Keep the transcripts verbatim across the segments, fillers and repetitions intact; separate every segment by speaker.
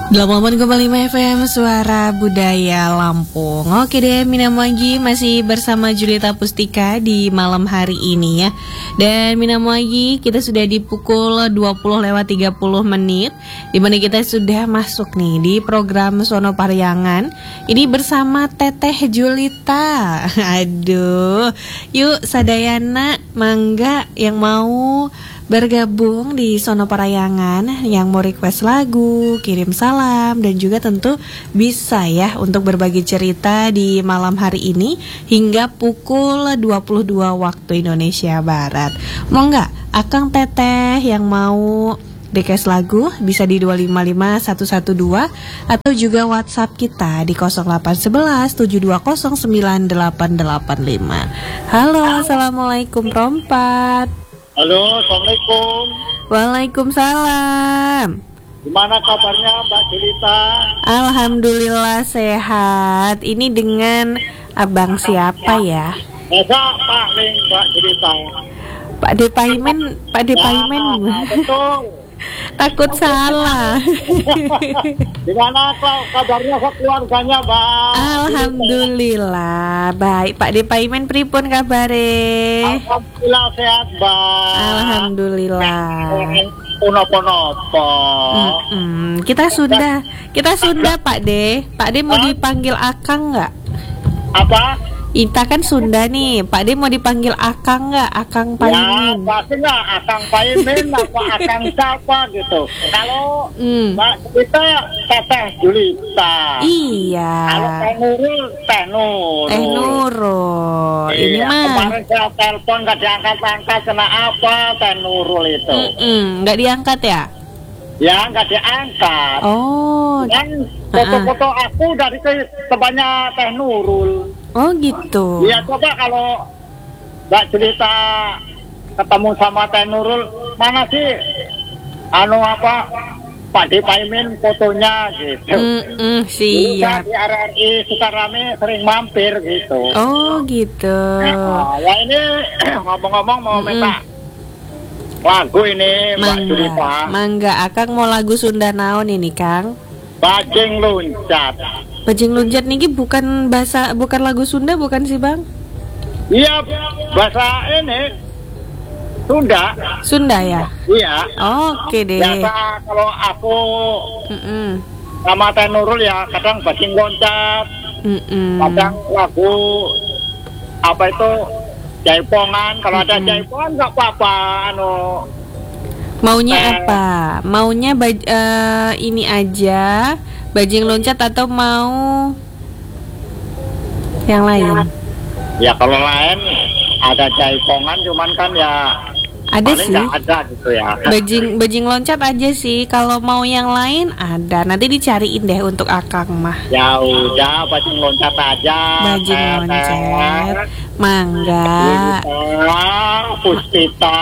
Speaker 1: delapan koma lima F M Suara Budaya Lampung. Oke deh, Minamagi masih bersama Julita Pustika di malam hari ini ya. Dan Minamagi kita sudah di pukul dua puluh lewat tiga puluh menit, dimana kita sudah masuk nih di program Sono Paryangan. Ini bersama Teteh Julita. Aduh, yuk sadayana mangga yang mau bergabung di Sono Paryangan, yang mau request lagu, kirim salam, dan juga tentu bisa ya untuk berbagi cerita di malam hari ini hingga pukul dua puluh dua waktu Indonesia Barat. Mau nggak Akang Teteh yang mau request lagu bisa di dua lima lima satu satu dua atau juga WhatsApp kita di nol delapan satu satu tujuh dua nol sembilan delapan delapan lima. Halo, assalamualaikum Rompat.
Speaker 2: Halo, assalamualaikum.
Speaker 1: Waalaikumsalam.
Speaker 2: Gimana kabarnya Mbak Julita?
Speaker 1: Alhamdulillah sehat. Ini dengan abang siapa ya?
Speaker 2: Masa Pak Ling Mbak Julita?
Speaker 1: Pak Depaimen, Pak Depaimen.
Speaker 2: Ya, betul.
Speaker 1: Takut salah.
Speaker 2: Gimana kabarnya keluarganya, Mbak?
Speaker 1: Alhamdulillah baik. Pak Depaimen pripun kabare?
Speaker 2: Alhamdulillah sehat, Mbak.
Speaker 1: Alhamdulillah.
Speaker 2: Nopo-nopo.
Speaker 1: Mm-mm. Kita Sunda, kita Sunda Pak De. Pak De mau dipanggil Akang nggak?
Speaker 2: Apa?
Speaker 1: Ita kan Sunda nih, Pak De mau dipanggil Akang nggak? Akang Paimin.
Speaker 2: Ya, pasti nggak Akang Paimin apa Akang siapa gitu. Kalau
Speaker 1: mm.
Speaker 2: Mbak Julita, Teteh Julita.
Speaker 1: Iya.
Speaker 2: Kalau Teh Nurul, Teh Nurul.
Speaker 1: Teh Nurul.
Speaker 2: Iya,
Speaker 1: Ini mah.
Speaker 2: Kemarin saya telepon nggak diangkat-angkat, kena apa Teh Nurul itu?
Speaker 1: Nggak diangkat ya?
Speaker 2: Ya, nggak diangkat.
Speaker 1: Oh.
Speaker 2: Dan foto-foto uh-uh. aku dari temannya Teh Nurul.
Speaker 1: Oh gitu.
Speaker 2: Iya, coba kalau Mbak Julita ketemu sama Teh Nurul, mana sih anu apa Pak Depaimin fotonya gitu.
Speaker 1: Mm-mm, siap.
Speaker 2: Di R R I Sukarame sering mampir gitu.
Speaker 1: Oh gitu.
Speaker 2: Nah, ya ini ngomong-ngomong mau
Speaker 1: Mm-mm.
Speaker 2: minta lagu ini Mbak
Speaker 1: Mangga,
Speaker 2: Julita.
Speaker 1: mangga. Akang mau lagu Sunda naon ini Kang?
Speaker 2: Bajing Loncat.
Speaker 1: Bajing Loncat niki bukan bahasa, bukan lagu Sunda bukan sih Bang?
Speaker 2: Iya, bahasa ini Sunda.
Speaker 1: Sunda ya?
Speaker 2: Iya.
Speaker 1: Oke deh.
Speaker 2: Biasa kalau aku
Speaker 1: Mm-mm.
Speaker 2: sama Teh Nurul ya kadang Bajing Loncat,
Speaker 1: Mm-mm.
Speaker 2: kadang lagu apa itu Jaipongan. Kalau ada
Speaker 1: Mm-mm.
Speaker 2: Jaipongan nggak apa-apa. Anu
Speaker 1: Maunya
Speaker 2: eh,
Speaker 1: apa? Maunya baj- uh, ini aja Bajing Loncat atau mau yang lain?
Speaker 2: Ya kalau lain ada Jaipongan, cuman kan ya
Speaker 1: Ada
Speaker 2: paling
Speaker 1: sih.
Speaker 2: nggak ada gitu ya.
Speaker 1: Bajing Bajing Loncat aja sih. Kalau mau yang lain ada. Nanti dicariin deh untuk Akang mah.
Speaker 2: Ya udah Bajing Loncat aja.
Speaker 1: Bajing
Speaker 2: Teh,
Speaker 1: Loncat.
Speaker 2: Teh.
Speaker 1: Mangga.
Speaker 2: Julita, Puspita.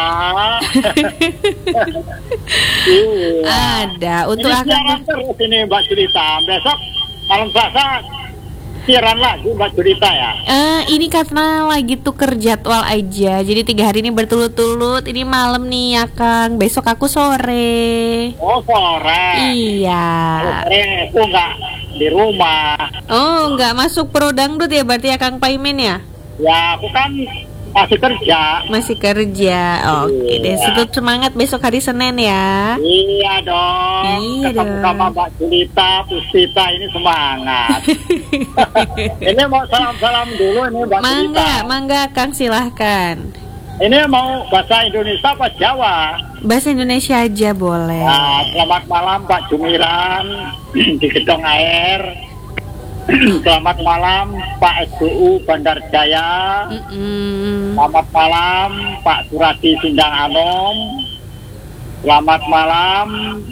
Speaker 2: Iya.
Speaker 1: Ada untuk
Speaker 2: Ini
Speaker 1: Akang.
Speaker 2: siaran terus ini Mbak Julita. Besok malam Selasa siaran lagi Mbak Julita ya.
Speaker 1: Eh, ini karena lagi tuker jadwal aja. Jadi tiga hari ini berturut-turut. Ini malam nih ya Kang. Besok aku sore.
Speaker 2: Oh sore.
Speaker 1: Iya.
Speaker 2: Sore aku nggak di rumah.
Speaker 1: Oh, nggak masuk pro dangdut ya berarti ya Kang Paimin ya?
Speaker 2: Ya aku kan masih kerja.
Speaker 1: Masih kerja. Oke deh,
Speaker 2: Iya.
Speaker 1: tetap semangat besok hari Senin ya.
Speaker 2: Iya dong.
Speaker 1: Iya
Speaker 2: Ketemu
Speaker 1: dong.
Speaker 2: sama Mbak Julita, Puspita ini semangat. Ini mau salam-salam dulu ini Mbak Julita.
Speaker 1: Mangga, mangga Kang silahkan.
Speaker 2: Ini mau bahasa Indonesia apa Jawa?
Speaker 1: Bahasa Indonesia aja boleh.
Speaker 2: Nah, selamat malam Pak Jumiran di Gedong Air. Selamat malam Pak S B U Bandar Jaya.
Speaker 1: Mm-mm.
Speaker 2: Selamat malam Pak Suradi Sindang Anom. Selamat malam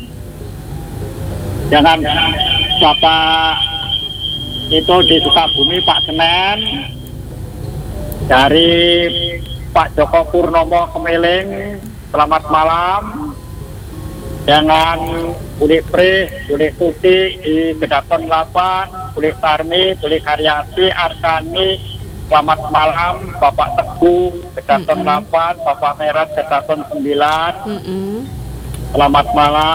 Speaker 2: jangan Bapak itu di Sukabumi Pak Senen. Dari Pak Joko Purnomo Kemiling, selamat malam. Jangan Bulik Pri, Bulik Tuti di Kedaton delapan, Bulik Tarmi, Bulik Karyati, Arkani, selamat malam Bapak Teguh, Kedaton delapan, Bapak Merat, Kedaton sembilan,
Speaker 1: Mm-mm.
Speaker 2: selamat malam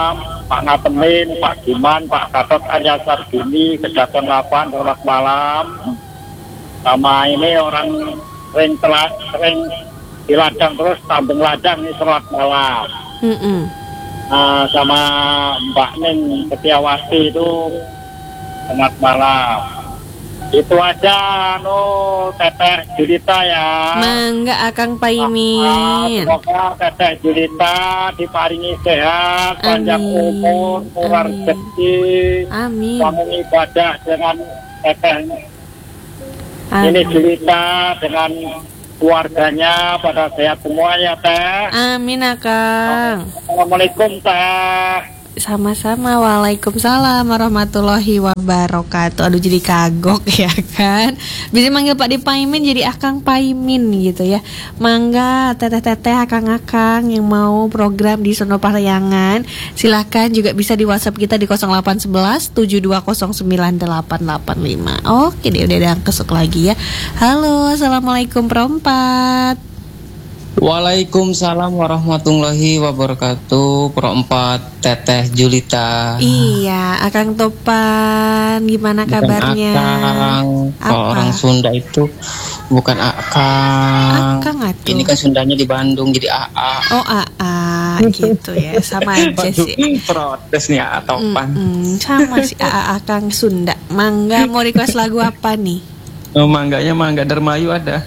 Speaker 2: Pak Natemin, Pak Giman, Pak Gatot Arya Sarbini, Kedaton delapan, selamat malam. Sama ini orang sering telat, sering di ladang terus, tambeng ladang ini selamat malam.
Speaker 1: Mm-mm.
Speaker 2: Uh, sama Mbak Ning Setiawati itu selamat malam. Itu aja no Teteh Julita ya.
Speaker 1: Mangga Akang Paimin.
Speaker 2: Ah, semoga Teteh Julita diparingi sehat, panjang umur, murah rezeki.
Speaker 1: Amin.
Speaker 2: Bangun ibadah dengan Teteh
Speaker 1: Amin.
Speaker 2: ini Julita dengan keluarganya pada sehat semua ya Teh.
Speaker 1: Amin Akang.
Speaker 2: Assalamualaikum Teh.
Speaker 1: Sama-sama. Waalaikumsalam warahmatullahi wabarakatuh. Aduh jadi kagok ya kan. Bisa manggil Pak Di Paimin jadi Akang Paimin gitu ya. Mangga teteh-teteh akang-akang yang mau program di Sono Parahyangan, silahkan juga bisa di WhatsApp kita di nol delapan satu satu tujuh dua nol sembilan delapan delapan lima. Oke deh, udah ada yang kesuk lagi ya. Halo, assalamualaikum perempat.
Speaker 3: Waalaikumsalam warahmatullahi wabarakatuh. Perempat Teteh Julita.
Speaker 1: Iya, Akang Topan, gimana
Speaker 3: bukan
Speaker 1: kabarnya?
Speaker 3: Akang. Kalau orang Sunda itu bukan Akang.
Speaker 1: Akang atuh.
Speaker 3: Ini kan Sundanya di Bandung jadi A A.
Speaker 1: Oh A A gitu ya, sama aja sih.
Speaker 3: Protes nih A Topan.
Speaker 1: Mm-mm, sama sih A A Akang Sunda. Mangga mau request lagu apa nih?
Speaker 3: Oh, mangganya Mangga Dermayu ada.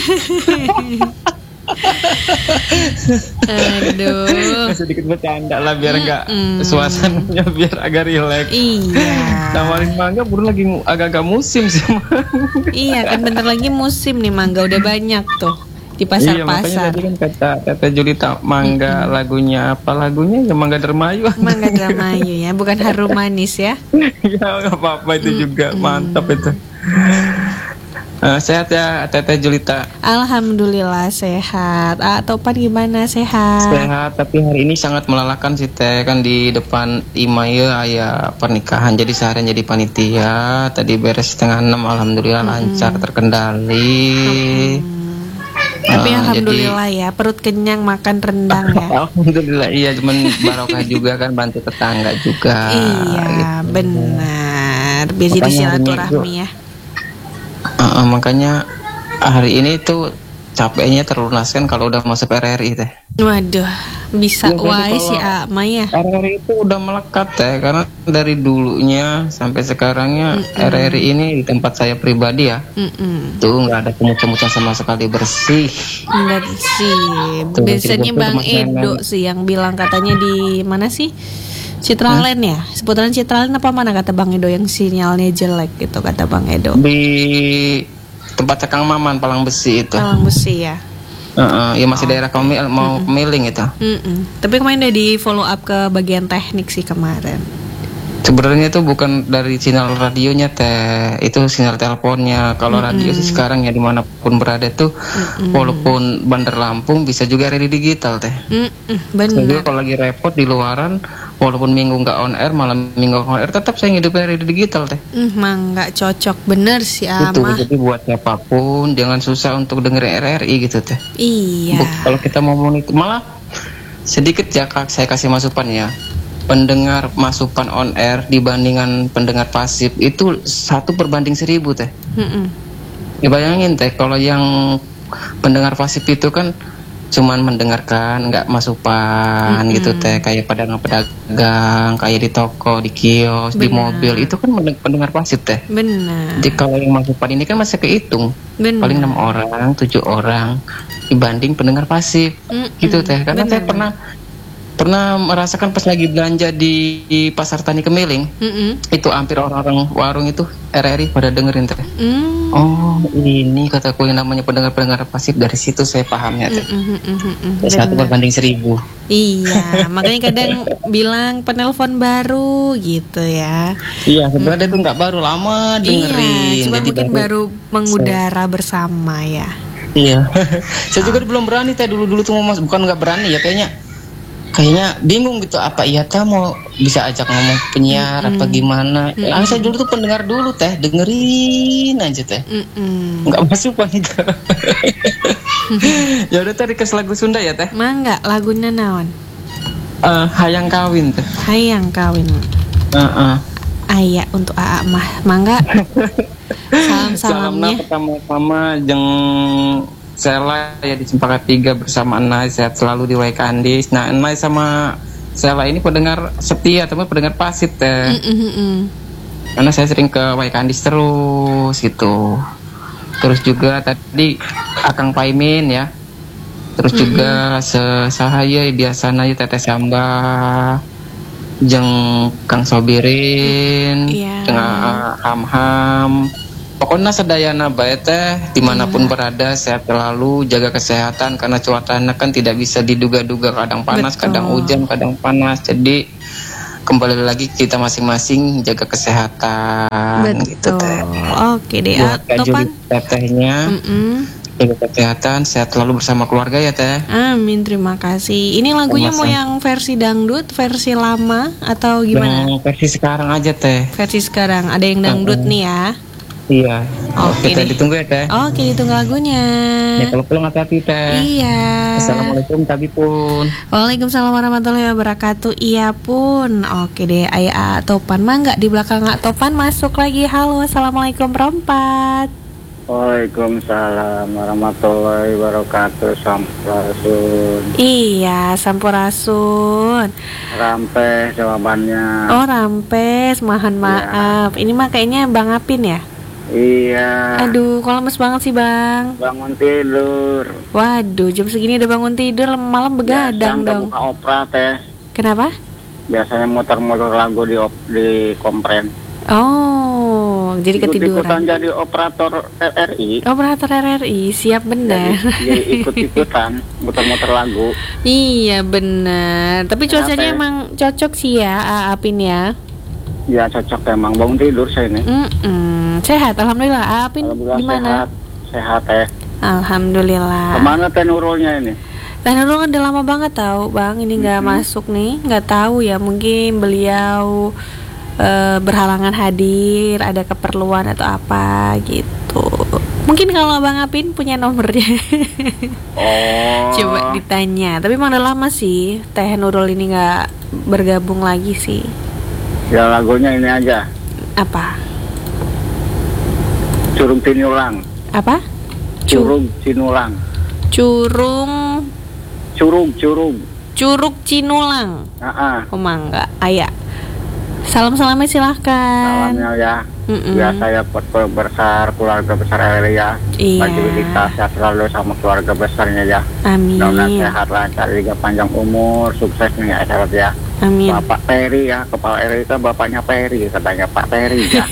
Speaker 1: Aduh.
Speaker 3: Sedikit bercanda lah biar enggak mm, suasananya biar agak rileks.
Speaker 1: Iya.
Speaker 3: Tawarin mangga baru lagi agak-agak musim sih.
Speaker 1: Iya kan bentar lagi musim nih mangga udah banyak tuh di pasar-pasar.
Speaker 3: Iya, makanya tadi kan kata Teteh Julita mangga mm-hmm. lagunya apa lagunya ya Mangga Dermayu.
Speaker 1: Mangga Dermayu ya, bukan Harum Manis ya.
Speaker 3: Ya nggak apa-apa itu mm-hmm. juga mantap itu. Uh, sehat ya Teteh Julita.
Speaker 1: Alhamdulillah sehat. Ah, Topan gimana, sehat?
Speaker 3: Sehat, tapi hari ini sangat melelahkan sih Teh. Kan di depan Imaya ya pernikahan, jadi seharian jadi panitia. Tadi beres setengah enam, alhamdulillah hmm. lancar, terkendali.
Speaker 1: hmm. Tapi uh, alhamdulillah jadi, ya perut kenyang makan rendang ya.
Speaker 3: Alhamdulillah iya, cuman barokah juga kan, bantu tetangga juga.
Speaker 1: Iya gitu. Benar. Biar jadi silaturahmi ya.
Speaker 3: Uh, uh, makanya hari ini tuh capeknya terlunaskan kalau udah masuk R R I Teh.
Speaker 1: Waduh, bisa
Speaker 3: ya,
Speaker 1: wae si Ama ya.
Speaker 3: R R I itu udah melekat Teh, karena dari dulunya sampai sekarangnya mm-mm. R R I ini di tempat saya pribadi ya. Mm-mm. Tuh nggak ada kemut-kemutan sama sekali, bersih.
Speaker 1: Enggak sih. Biasanya Bang Edo sih yang bilang katanya di mana sih? Citraland hmm? ya, seputaran Citraland apa mana kata Bang Edo yang sinyalnya jelek gitu kata Bang Edo.
Speaker 3: Di tempat Cekang Maman, Palang Besi itu.
Speaker 1: Palang Besi ya.
Speaker 3: Uh-uh, ya masih oh. daerah kami mau mm-mm. Miling itu.
Speaker 1: Mm-mm. Tapi kemarin udah di follow up ke bagian teknik sih kemarin.
Speaker 3: Sebenarnya itu bukan dari sinyal radionya Teh, itu sinyal teleponnya. Kalau mm-hmm. radio sih sekarang ya dimanapun berada tuh, mm-hmm. walaupun Bandar Lampung bisa juga radio digital Teh.
Speaker 1: Mm-hmm. Benar.
Speaker 3: Jadi kalau lagi repot di luaran, walaupun minggu nggak on air, malam minggu on air, tetap saya ngidupin radio digital Teh.
Speaker 1: Mm, mah nggak cocok, bener sih Ama.
Speaker 3: Itu jadi buat siapapun jangan susah untuk dengerin R R I gitu Teh.
Speaker 1: Iya.
Speaker 3: Buk, kalau kita mau monitor, malah sedikit ya Kak, saya kasih masukan ya. Pendengar masukan on air dibandingkan pendengar pasif itu satu perbanding seribu Teh. Mm-mm. Ya bayangin Teh, kalau yang pendengar pasif itu kan cuman mendengarkan, nggak masukan mm-hmm. gitu Teh, kayak pedagang-pedagang, kayak di toko, di kios, bener. Di mobil, itu kan pendengar pasif Teh.
Speaker 1: Benar.
Speaker 3: Jadi kalau yang masukan ini kan masih kehitung, bener. Paling enam orang, tujuh orang dibanding pendengar pasif, mm-hmm. gitu Teh. Karena bener. Saya pernah pernah merasakan pas lagi belanja di, di Pasar Tani Kemiling, mm-hmm. itu hampir orang-orang warung itu R R I pada dengerin Teh. Mm. Oh ini kataku yang namanya pendengar-pendengar pasif, dari situ saya pahamnya Teh. Mm-hmm, mm-hmm, satu berbanding seribu.
Speaker 1: Iya, makanya kadang bilang penelpon baru gitu ya.
Speaker 3: Iya, sebenarnya itu nggak baru, lama dengerin.
Speaker 1: Iya, cuma mungkin baru, baru mengudara saya. Bersama ya.
Speaker 3: Iya, saya juga belum berani Teh, dulu-dulu tuh mau mas, bukan nggak berani ya, kayaknya kayaknya bingung gitu, apa iya Teh mau bisa ajak ngomong penyiar mm-hmm. apa gimana. Mm-hmm. Ah, saya dulu tuh pendengar dulu Teh, dengerin aja Teh. Mm-hmm. Nggak masuk panitia. Ya udah Teh, request lagu Sunda ya Teh.
Speaker 1: Mangga, lagunya naon?
Speaker 3: Uh, hayang kawin teh.
Speaker 1: Hayang kawin.
Speaker 3: Uh-uh.
Speaker 1: Aya untuk A A mah, mangga. Salam-salamnya.
Speaker 3: Salamna pertama-tama jeung Sela ya di Cempaka Tiga bersama Enai, sehat selalu di Waikandis. Nah, Enai sama Sela ini pendengar setia, teman pendengar Pasif teh.
Speaker 1: Mm-mm.
Speaker 3: Karena saya sering ke Waikandis terus gitu. Terus juga tadi Akang Paimin ya. Terus mm-hmm. juga sesahaya biasana ya Teteh Samba jeung Kang Sobirin,
Speaker 1: yeah.
Speaker 3: jeung Ham-Ham. Pokoknya sedayana bae teh dimanapun yeah. berada sehat selalu, jaga kesehatan karena cuacanya kan tidak bisa diduga-duga, kadang panas, Betul. kadang hujan, kadang panas. Jadi kembali lagi kita masing-masing jaga kesehatan.
Speaker 1: Betul.
Speaker 3: Gitu teh.
Speaker 1: Oke deh.
Speaker 3: Buat Topan tetehnya.
Speaker 1: Mm-mm.
Speaker 3: Jaga kesehatan, sehat selalu bersama keluarga ya teh.
Speaker 1: Amin, terima kasih. Ini lagunya Masa. mau yang versi dangdut, versi lama atau gimana?
Speaker 3: Yang versi sekarang aja teh.
Speaker 1: Versi sekarang, ada yang dangdut uh-uh. nih ya.
Speaker 3: Iya.
Speaker 1: Oke
Speaker 3: Kita
Speaker 1: deh.
Speaker 3: ditunggu ya teh.
Speaker 1: Oke, ditunggu lagunya.
Speaker 3: Ya kalau pulang hati-hati teh.
Speaker 1: Iya.
Speaker 3: Assalamualaikum Tabi pun.
Speaker 1: Waalaikumsalam warahmatullahi wabarakatuh. Iya pun. Oke deh, Ayah Topan mangga di belakang Ak Topan masuk lagi. Halo, assalamualaikum perempat.
Speaker 2: Waalaikumsalam warahmatullahi wabarakatuh. Sampurasun.
Speaker 1: Iya, sampurasun.
Speaker 2: Rampes jawabannya.
Speaker 1: Oh, rampes. Mohon maaf. Ya. Ini mah kayaknya Bang Apin ya?
Speaker 2: Iya.
Speaker 1: Aduh, kok lemes banget sih Bang.
Speaker 2: Bangun tidur.
Speaker 1: Waduh, jam segini udah bangun tidur, malam begadang dong.
Speaker 2: Buka opera teh.
Speaker 1: Kenapa?
Speaker 2: Biasanya muter-muter lagu di op- di kompren.
Speaker 1: Oh, jadi ketiduran.
Speaker 2: Ikut-ikutan jadi operator R R I.
Speaker 1: Operator R R I, siap benar.
Speaker 2: Jadi, jadi ikut-ikutan muter-muter lagu.
Speaker 1: Iya benar. Tapi cuacanya
Speaker 2: Kenapa?
Speaker 1: emang cocok sih ya, Apin ya.
Speaker 2: Ya cocok emang, bangun tidur saya ini.
Speaker 1: Mm-mm. Sehat, alhamdulillah. Apin gimana?
Speaker 2: Sehat, sehat ya.
Speaker 1: Alhamdulillah.
Speaker 2: Kemana teh Nurulnya ini?
Speaker 1: Teh Nurul udah lama banget tahu Bang, ini nggak mm-hmm. masuk nih, nggak tahu ya, mungkin beliau Uh, berhalangan hadir, ada keperluan atau apa gitu. Mungkin kalau Bang Apin punya nomornya.
Speaker 2: Oh.
Speaker 1: Coba ditanya. Tapi emang udah lama sih Teh Nurul ini nggak bergabung lagi sih.
Speaker 2: Ya lagunya ini aja.
Speaker 1: Apa?
Speaker 2: Curug Tinulang.
Speaker 1: Apa?
Speaker 2: Curug Tinulang.
Speaker 1: Curung.
Speaker 2: Curug Curug.
Speaker 1: Curug Cinulang.
Speaker 2: Ah.
Speaker 1: Oh mangga. Ayah. Salam-salamnya silahkan.
Speaker 2: Salamnya ya.
Speaker 1: Mm-mm.
Speaker 2: Ya saya buat besar keluarga besar Eli ya.
Speaker 1: Iya.
Speaker 2: Bagi kita sehat selalu sama keluarga besarnya ya.
Speaker 1: Amin.
Speaker 2: Mudah-mudahan sehat lancar juga panjang umur, sukses nih ya sehat ya.
Speaker 1: Amin.
Speaker 2: Bapak Peri ya, kepala R I itu bapaknya Peri katanya Pak Peri ya.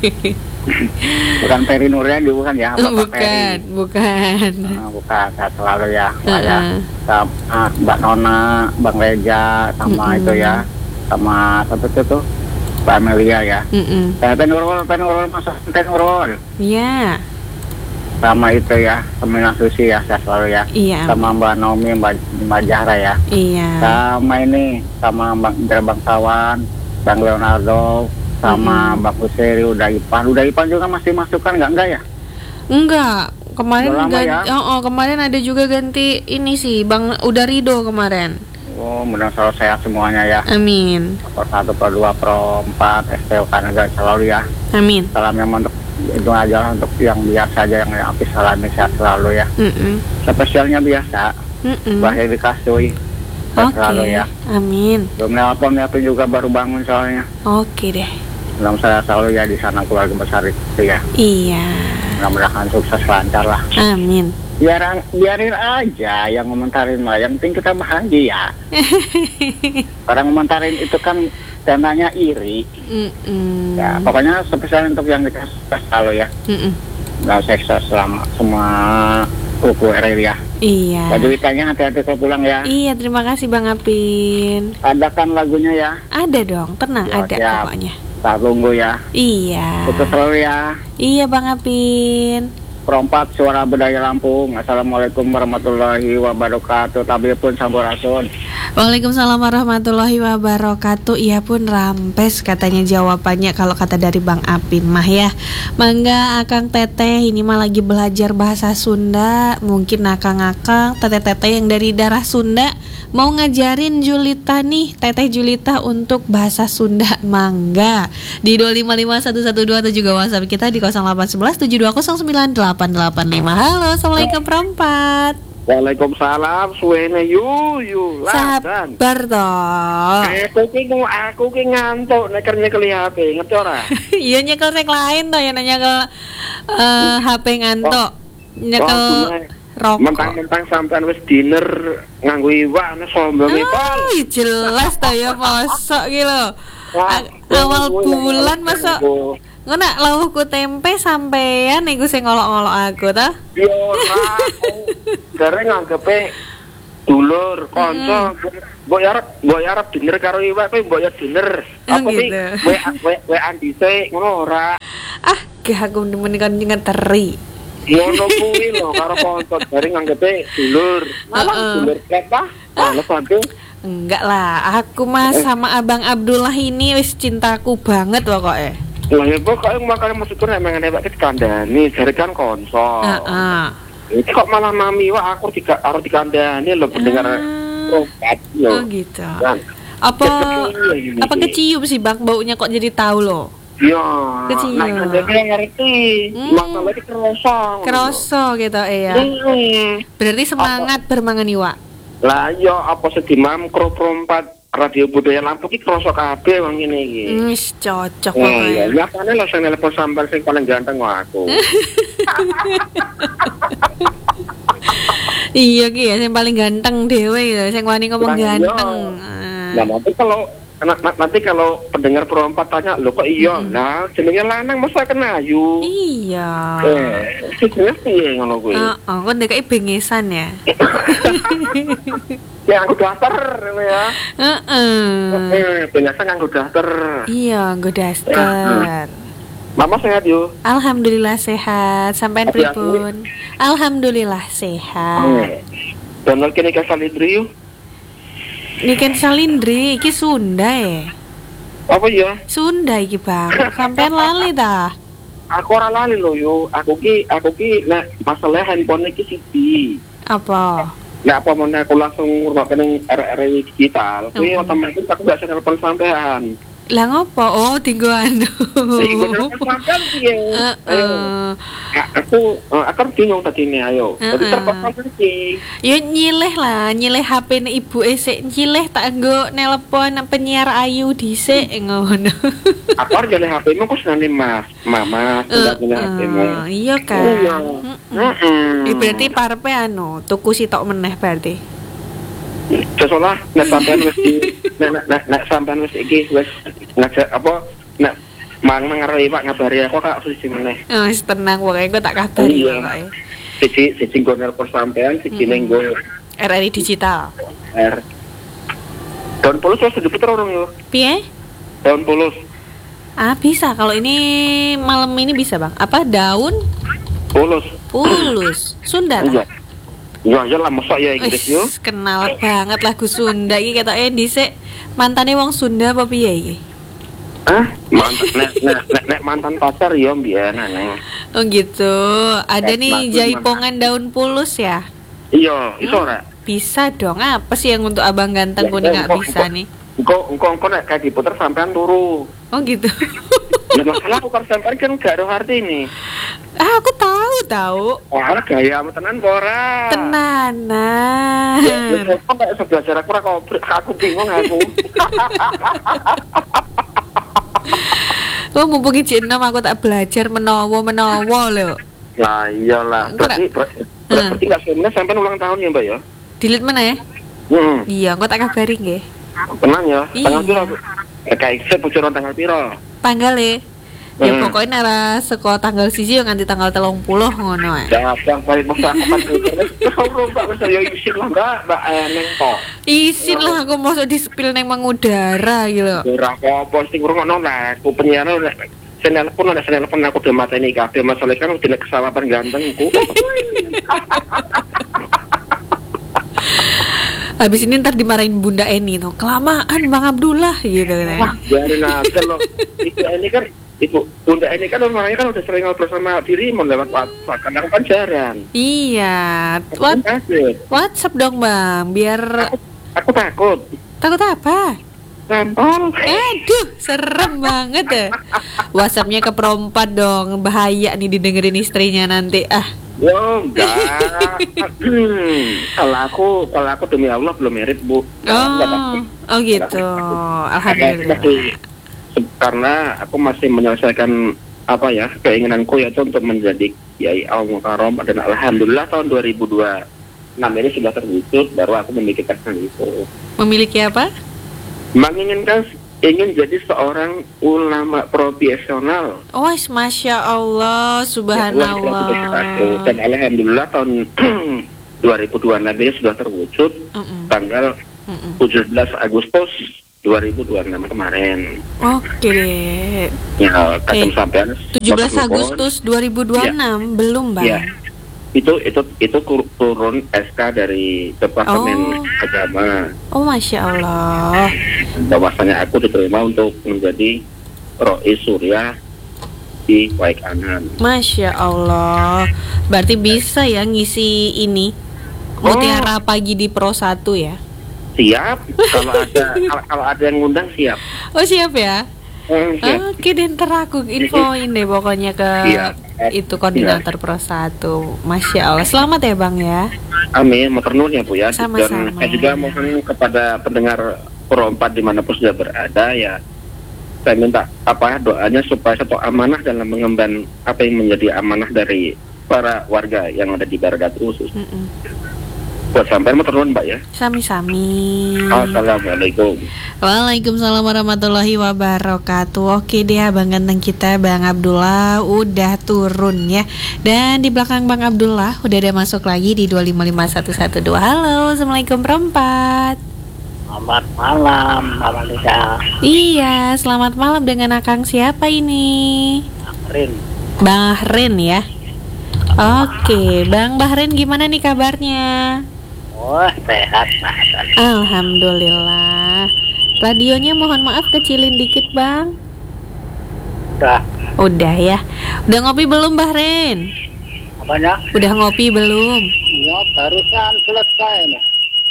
Speaker 2: Bukan Peri Nuryanti bukan ya, Bapak
Speaker 1: bukan,
Speaker 2: Peri.
Speaker 1: Bukan.
Speaker 2: Nah, bukan, sehat selalu ya.
Speaker 1: Uh-uh.
Speaker 2: Ya. Sama Mbak Nona, Bang Reja, sama uh-uh. itu ya, sama satu itu tuh. Mbak Amelia ya.
Speaker 1: Mm-mm.
Speaker 2: Teh Nurul, Teh Nurul masuk Teh Nurul.
Speaker 1: Iya.
Speaker 2: Sama itu ya, Semina Susi ya, saya selalu ya.
Speaker 1: Iya.
Speaker 2: Sama Mbak Naomi, Mbak, Mbak Jahra ya.
Speaker 1: Iya.
Speaker 2: Sama ini, sama Mbak Indra Bangsawan, Bang Leonardo, sama mm-hmm. Mbak Kuseri, udah Ipan, udah Ipan juga masih masukkan nggak enggak ya?
Speaker 1: Enggak. Kemarin ganti,
Speaker 2: ya?
Speaker 1: oh, oh, kemarin ada juga ganti ini sih, Bang Udah Rido kemarin.
Speaker 2: Oh, mudah-mudahan selalu sehat semuanya ya.
Speaker 1: Amin.
Speaker 2: Pro satu, pro dua, pro empat, S T O Kanada selalu ya.
Speaker 1: Amin.
Speaker 2: Salam yang untuk itu aja untuk yang biasa aja yang habis salami sehat selalu ya.
Speaker 1: Mm-mm.
Speaker 2: Spesialnya biasa.
Speaker 1: Mm-mm.
Speaker 2: Bahaya dikasih.
Speaker 1: Oke.
Speaker 2: Selalu ya.
Speaker 1: Amin.
Speaker 2: Belum nelpon ya, juga baru bangun soalnya.
Speaker 1: Oke deh.
Speaker 2: Salam saya selalu ya di sana keluarga besar itu ya.
Speaker 1: Iya.
Speaker 2: Mudah-mudahan sukses lancar lah.
Speaker 1: Amin.
Speaker 2: Biarin, biarin aja yang komentarin mah, yang penting kita bahagia. Orang komentarin itu kan tandanya iri.
Speaker 1: Mm-mm.
Speaker 2: Ya, pokoknya spesial untuk yang kita sukses selalu ya.
Speaker 1: Mm-mm.
Speaker 2: Nah, sukses selama semua kuku R R I ya.
Speaker 1: Iya.
Speaker 2: Baju ditanya hati-hati kalau pulang ya.
Speaker 1: Iya, terima kasih Bang Apin.
Speaker 2: Ada kan lagunya ya?
Speaker 1: Ada dong, tenang,
Speaker 2: Ya,
Speaker 1: ada
Speaker 2: siap.
Speaker 1: pokoknya.
Speaker 2: Tak tunggu ya.
Speaker 1: Iya.
Speaker 2: Sukses selalu ya.
Speaker 1: Iya Bang Apin.
Speaker 2: Perempat Suara Budaya Lampung. Assalamualaikum warahmatullahi wabarakatuh. Tabipun sampurasun.
Speaker 1: Waalaikumsalam warahmatullahi wabarakatuh. Iya pun rampes katanya jawabannya kalau kata dari Bang Apin mah ya. Mangga Akang Teteh ini mah lagi belajar bahasa Sunda. Mungkin akang-akang teteh-teteh yang dari darah Sunda mau ngajarin Julita nih, Teteh Julita untuk bahasa Sunda. Mangga di dua lima lima satu satu dua atau juga WhatsApp kita di nol delapan satu satu tujuh dua nol sembilan delapan delapan lima. Halo, assalamualaikum perempat.
Speaker 2: Waalaikumsalam, suwene yu yu ladan.
Speaker 1: Sabar toh.
Speaker 2: Aku ki aku ki ngantuk nek nyekel H P, ngerti ora?
Speaker 1: Iya nyekel sing lain toh ya nanya ke uh, H P ngantuk. Nyekel rokok.
Speaker 2: Mentang-mentang sampean wis dinner nganggo iwak nek sombong iki.
Speaker 1: Oh, jelas toh ya mosok ki lho. Awal bulan masa ngono lawuhku tempe sampean iku sing ngolok-ngolok aku ta?
Speaker 2: Yo ora. Gareng nganggepe dulur, kanca, mbok arep mbok arep dinner karo iwak kowe mbok ya dinner. Apa sih? Kowe kowe andise ngono ora.
Speaker 1: Ah, gak aku nemen kan ngeteri.
Speaker 2: Ngono kuwi lho karo kanca gareng nganggepe dulur. Malah dulur apa? Malah bantu.
Speaker 1: Enggak lah, aku mah sama Abang Abdullah ini wis cintaku banget pokoknya.
Speaker 2: Lah ya pokoknya makanya maksudku nek mengen ewek dikandani, jare kan kanca.
Speaker 1: Heeh.
Speaker 2: Iki kok malah mami wah aku tidak harus dikandani lho pendengar obat lho.
Speaker 1: Oh gitu. Dan, apa apa kecium sih Bang baunya kok jadi tahu loh?
Speaker 2: Iya.
Speaker 1: Kecium.
Speaker 2: Nah, jadi ngerti. Hmm. Masalah iki kroso.
Speaker 1: Kroso gitu ya. Hmm. Berarti semangat apa? Bermangan iwak.
Speaker 2: Lah iya apa sedimam kro perempat Radio Budaya Lampung iki kroso kabeh wong ngene iki.
Speaker 1: Wis cocok
Speaker 2: kok. Iya, ya kan lho sing nelpon sampean sing paling ganteng kok aku.
Speaker 1: Iya ki ya sing paling ganteng dhewe ya sing wani ngomong ganteng.
Speaker 2: Nah, nanti kalau nanti kalau pendengar perempat tanya, "Lho kok iya?" Mm-hmm. Nah, jenenge lanang masa kena ayu.
Speaker 1: Iya.
Speaker 2: Eh, jenenge piye ngono kuwi?
Speaker 1: Heeh, kok ndek bengesan ya.
Speaker 2: Ya aku daster ya.
Speaker 1: Heeh.
Speaker 2: Eh, bengesan nganggo daster.
Speaker 1: Iya, nggo daster.
Speaker 2: Mama sehat yo.
Speaker 1: Alhamdulillah sehat. Sampean pripun? Alhamdulillah sehat.
Speaker 2: Donor kene ka Salindri yo.
Speaker 1: Niken Salindri iki Sunda ya.
Speaker 2: Apa ya?
Speaker 1: Sunda iki, Bang. Sampean lali ta?
Speaker 2: Aku ora lali lho yo. Aku ki aku ki nek masalah handphone iki siji.
Speaker 1: Apa?
Speaker 2: Nek apa mau aku langsung ngurmake ning R R I digital. Kuwi otomatis aku gak bisa telepon sampean.
Speaker 1: Lah ngopo? Oh, tinggo anu.
Speaker 2: Tinggo sampean piye? Heeh. Aku aku bingung tadi nih ayo. Jadi terpaksa iki.
Speaker 1: Ya nyileh lah, nyileh H P ne ibu esek nyileh tak nggo nelpon penyiar ayu dhisik ngono.
Speaker 2: Aku arep nyileh H P-mu kok senane Mas, Mama, sudah nyileh H P-mu.
Speaker 1: Iya kan. Heeh. Iki berarti parepe anu, tuku sitok meneh berarti.
Speaker 2: Sesolah nek sampean wis nek nek nek sampean wis iki wis ngajak apa nek mang nang iwak ngabari aku kak siji meneh.
Speaker 1: Oh, wis tenang pokoke engko tak kabari pokoke.
Speaker 2: Siji siji nggo nelpon sampean, siji ning nggo
Speaker 1: R R I digital.
Speaker 2: R. Tahun pulus wis diputer orang yo.
Speaker 1: Piye?
Speaker 2: Tahun pulus.
Speaker 1: Ah, bisa kalau ini malam ini bisa, Bang. Apa daun?
Speaker 2: Pulus.
Speaker 1: Pulus. Sunda.
Speaker 2: Iya. Ya ya lah mosok ya Inggris yo.
Speaker 1: Kenal banget lagu Sunda iki ketoke dhisik mantane wong Sunda apa piye iki?
Speaker 2: Hah? Mantan nek nek nek, nek mantan pacar ya mbiyen neng.
Speaker 1: Oh gitu. Ada nek nih jaipongan daun pulus ya?
Speaker 2: Iya, iso ora?
Speaker 1: Hmm, bisa dong. Apa sih yang untuk abang ganteng kuning nggak bisa nih?
Speaker 2: Engko engko engko nek kayak diputer sampean turu.
Speaker 1: Oh gitu.
Speaker 2: Ya masalah aku kan sampean kan gak ada arti ini.
Speaker 1: Ah, aku tahu tahu.
Speaker 2: Wah, gaya tenan ora.
Speaker 1: Tenanan.
Speaker 2: Ya, kok gak iso belajar aku ora aku bingung aku.
Speaker 1: Oh, mumpung iki enam aku tak belajar menawa-menawa lho.
Speaker 2: Lah iyalah. Berarti berarti gak sebenarnya sampean ulang tahun ya, Mbak ya?
Speaker 1: Dilit mana ya?
Speaker 2: Heeh.
Speaker 1: Iya, engko tak kabari nggih.
Speaker 2: Tenang ya. Tanggal piro? Kayak saya bocoran tanggal piro?
Speaker 1: Tanggal e. Ya hmm. pokoknya nara seko tanggal siji yang nganti tanggal telung puluh ngono ae.
Speaker 2: Ya, yang paling besar apa tuh? Kalau Mbak saya isin lah Mbak, Mbak neng kok.
Speaker 1: Isin lah aku masuk di spill neng mengudara gitu.
Speaker 2: Ora apa-apa sing ngrungokno lah, aku penyiar senelpon ada senelpon aku udah mata ini kafe masalah kan udah kesalahan gantengku.
Speaker 1: Habis ini ntar dimarahin Bunda Eni tuh, kelamaan Bang Abdullah gitu kan.
Speaker 2: Wah, biarin aja loh. Ibu Eni kan, Ibu Bunda Eni kan orangnya kan udah sering ngobrol sama dirimu lewat WhatsApp, kan aku kan jarang.
Speaker 1: Iya, what, WhatsApp dong Bang, biar
Speaker 2: aku, aku takut.
Speaker 1: Takut apa?
Speaker 2: Tampol.
Speaker 1: Aduh, serem banget ya. WhatsAppnya ke perempat dong, bahaya nih didengerin istrinya nanti. Ah,
Speaker 2: oh enggak. hmm, kalau aku, kalau aku demi Allah belum merit Bu.
Speaker 1: Oh, oh gitu. Alhamdulillah.
Speaker 2: Karena aku masih menyelesaikan apa ya keinginanku yaitu untuk menjadi Kiai Al Mukarram, dan alhamdulillah tahun dua ribu dua puluh enam ini sudah terwujud. Baru aku memikirkan itu.
Speaker 1: Memiliki apa?
Speaker 2: Menginginkan ingin jadi seorang ulama profesional.
Speaker 1: Oh, masya Allah, subhanallah.
Speaker 2: Dan alhamdulillah tahun dua ribu dua puluh enam ini sudah terwujud. Mm-mm. Tanggal Mm-mm. tujuh belas Agustus dua ribu dua puluh enam kemarin.
Speaker 1: Oke deh.
Speaker 2: Ya, kadang sampean
Speaker 1: tujuh belas Agustus dua ribu dua puluh enam ya. Belum Bang. Ya.
Speaker 2: Itu itu itu turun S K dari Departemen oh. Agama.
Speaker 1: Oh, masya Allah.
Speaker 2: Bahwasanya aku diterima untuk menjadi Rois Surya di Waikanan.
Speaker 1: Masya Allah. Berarti bisa ya ngisi ini Mutiara oh. Pagi di Pro satu ya?
Speaker 2: Siap. Kalau ada kalau, kalau ada yang ngundang siap.
Speaker 1: Oh, siap ya?
Speaker 2: Hmm, siap.
Speaker 1: Oke, dan ntar aku infoin deh pokoknya ke siap. Itu koordinator Pro satu. Masya Allah. Selamat ya Bang ya.
Speaker 2: Amin, matur nuwun ya Bu ya.
Speaker 1: Sama-sama.
Speaker 2: Dan saya juga mohon kepada pendengar Pro empat dimanapun sudah berada ya, saya minta apa doanya supaya satu amanah dalam mengemban apa yang menjadi amanah dari para warga yang ada di Baradatu khusus. Mm-mm. Buat sampai matur nuwun Mbak ya.
Speaker 1: Sami-sami.
Speaker 2: Assalamualaikum.
Speaker 1: Waalaikumsalam warahmatullahi wabarakatuh. Oke deh Abang ganteng kita Bang Abdullah udah turun ya. Dan di belakang Bang Abdullah udah ada masuk lagi di dua lima lima satu satu dua. Halo, Assalamualaikum perempat.
Speaker 4: Selamat malam, Malam Lisa.
Speaker 1: Iya, selamat malam dengan Akang siapa ini?
Speaker 4: Rin.
Speaker 1: Bang Rin ya. Oke, Bang Bahrin gimana nih kabarnya?
Speaker 4: Oh, sehat, Mas.
Speaker 1: Alhamdulillah. Radionya mohon maaf kecilin dikit, Bang.
Speaker 4: Udah.
Speaker 1: Udah ya. Udah ngopi belum, Bahrin?
Speaker 4: Apanya?
Speaker 1: Udah ngopi belum?
Speaker 4: Iya, barusan selesai nih.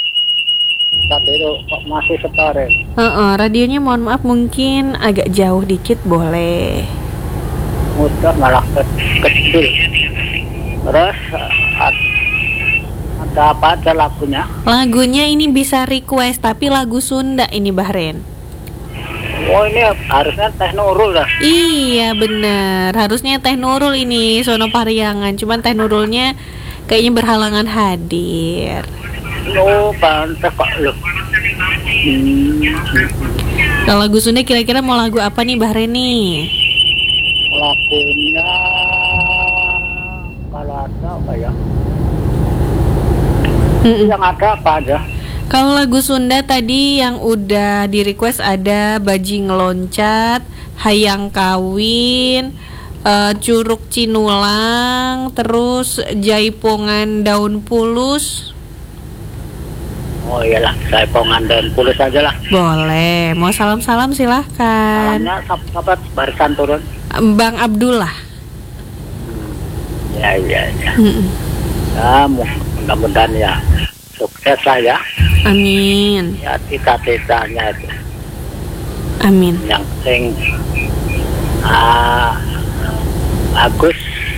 Speaker 4: Tadi itu kok masih setare.
Speaker 1: Heeh, radionya mohon maaf mungkin agak jauh dikit boleh.
Speaker 4: Mudah malah ke- kecil. Terus ada apa aja lagunya?
Speaker 1: Lagunya ini bisa request tapi lagu Sunda ini Bahrin.
Speaker 4: Oh, ini harusnya Teh Nurul lah.
Speaker 1: Iya bener, harusnya Teh Nurul ini Sono Pariangan, cuman Teh Nurulnya kayaknya berhalangan hadir.
Speaker 4: Oh, pantes kok lu. Hmm.
Speaker 1: Kalau lagu Sunda kira-kira mau lagu apa nih Bahrin nih?
Speaker 4: Lagunya kalau ada apa ya?
Speaker 1: Mm-mm.
Speaker 4: Yang ada apa aja?
Speaker 1: Kalau lagu Sunda tadi yang udah di request ada Bajing Loncat, Hayang Kawin, uh, Curug Cinulang, terus Jaipongan Daun Pulus.
Speaker 4: Oh iyalah, saya pongan dan pulus aja lah.
Speaker 1: Boleh, mau salam-salam silahkan.
Speaker 4: Salamnya sahabat barisan turun.
Speaker 1: Bang Abdullah.
Speaker 4: Ya ya ya.
Speaker 1: Mm-mm.
Speaker 4: Ya mudah-mudahan ya sukses lah ya.
Speaker 1: Amin.
Speaker 4: Ya cita-citanya itu.
Speaker 1: Amin.
Speaker 4: Yang penting ah, bagus.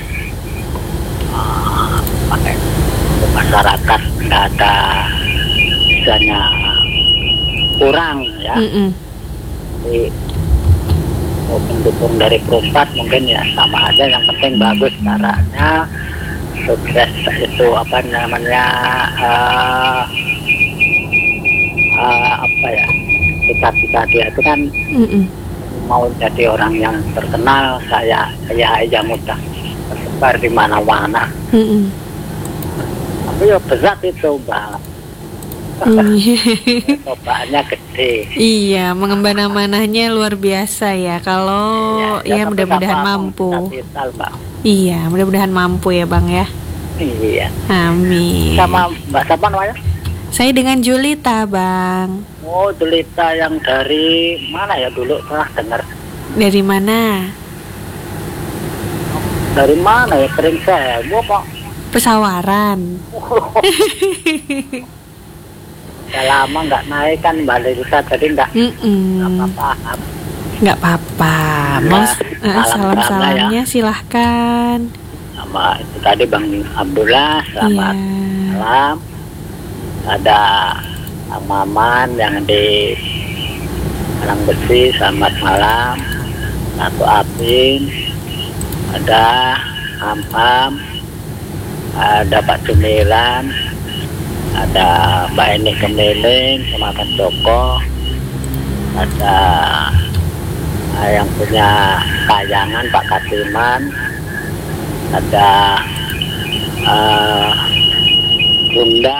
Speaker 4: Ah, pakai masyarakat nggak ada misalnya kurang ya.
Speaker 1: Mm-mm.
Speaker 4: Jadi mau mendukung dari perempat mungkin ya sama aja, yang penting bagus caranya, sukses itu apa namanya uh, uh, apa ya cita-cita dia itu kan. Mm-mm. Mau jadi orang yang terkenal, saya saya aja mudah tersebar di mana-mana. Mm-mm. Tapi ya berat itu banget. Cobanya gede.
Speaker 1: Iya, mengemban amanahnya luar biasa ya. Kalau
Speaker 4: Iya,
Speaker 1: ya mudah-mudahan
Speaker 4: apa-apa
Speaker 1: mampu.
Speaker 4: vital, Mbak.
Speaker 1: Iya, mudah-mudahan mampu ya Bang ya.
Speaker 4: Iya.
Speaker 1: Amin.
Speaker 4: Sama Mbak siapa namanya?
Speaker 1: Saya dengan Julita Bang.
Speaker 4: Oh, Julita yang dari mana ya dulu pernah dengar?
Speaker 1: Dari mana?
Speaker 4: Dari mana ya? Sering saya, gua Pak.
Speaker 1: Pesawaran.
Speaker 4: Udah lama nggak naik kan Mbak Lisa, jadi nggak
Speaker 1: Mm-mm.
Speaker 4: nggak paham.
Speaker 1: Nggak apa-apa.
Speaker 4: Ya,
Speaker 1: Mas, eh,
Speaker 4: salam
Speaker 1: salam-salamnya silahkan.
Speaker 4: Sama itu tadi Bang Abdullah, selamat
Speaker 1: Iya.
Speaker 4: malam. Ada Bang Maman yang di Alang Besi, selamat malam. Satu Apin, ada Am-Am, ada Pak Jumilan, ada Mbak Eni Kemiling, sama Pak Joko, ada uh, yang punya kayangan Pak Katiman, ada uh, Bunda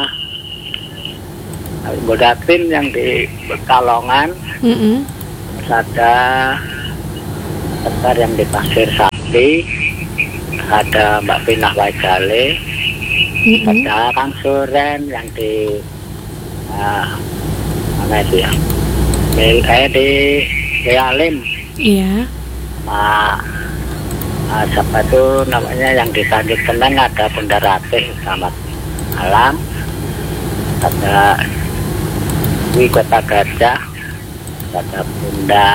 Speaker 4: Bunda Tin yang di Pekalongan,
Speaker 1: Mm-mm.
Speaker 4: ada Bentar yang di Pasir Sakti, ada Mbak Pinah Wajale,
Speaker 1: Mm-mm.
Speaker 4: ada Kang Suren yang di uh, mana itu ya, Mil, eh di Realim,
Speaker 1: Iya.
Speaker 4: nah, uh, siapa itu namanya yang di Tanjung Tenang, ada Bunda Ratih, selamat malam, ada Wi Kota Gajah, ada Bunda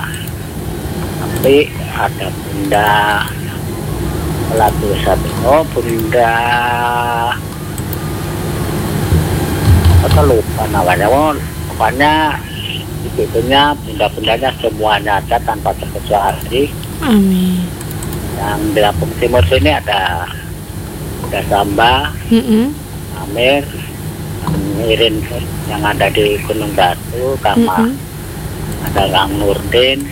Speaker 4: Api, ada Bunda Pelatu satu, oh Bunda apa lupa namanya, oh pokoknya itunya bunda-bundanya semuanya ada tanpa terkecuali.
Speaker 1: Amin.
Speaker 4: Yang di Lampung Timur sini ada Bunda Samba,
Speaker 1: Mm-mm.
Speaker 4: Amir, Irin yang ada di Gunung Batu, sama
Speaker 1: Mm-mm.
Speaker 4: ada Kang Nurdin,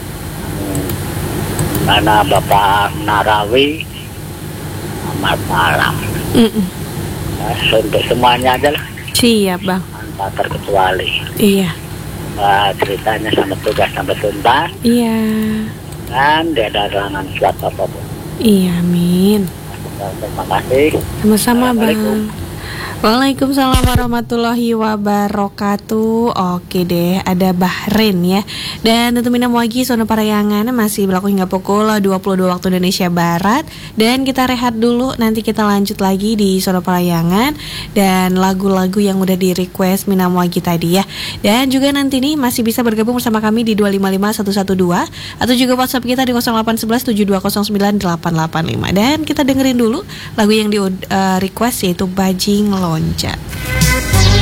Speaker 4: mana Bapak Narawi, selamat malam.
Speaker 1: Mm-mm.
Speaker 4: Nah, untuk semuanya aja lah,
Speaker 1: Siap Bang.
Speaker 4: tanpa terkecuali.
Speaker 1: Iya.
Speaker 4: Nah, ceritanya sampai tugas sampai tuntas,
Speaker 1: Iya.
Speaker 4: dan tidak ada halangan suatu apapun.
Speaker 1: Iya, amin.
Speaker 4: Terima kasih.
Speaker 1: Sama-sama
Speaker 4: Assalamualaikum.
Speaker 1: Bang. Waalaikumsalam warahmatullahi wabarakatuh. Oke deh, ada Bahrain ya. Dan tentu minum lagi Sono Parayangan masih berlaku hingga pukul dua puluh dua waktu Indonesia Barat. Dan kita rehat dulu, nanti kita lanjut lagi di Sono Parayangan dan lagu-lagu yang udah di request Minam Wagi tadi ya. Dan juga nanti nih masih bisa bergabung bersama kami di dua lima lima satu satu dua atau juga WhatsApp kita di nol delapan satu satu tujuh dua nol sembilan delapan delapan lima. Dan kita dengerin dulu lagu yang di uh, request yaitu Bajing Loncat.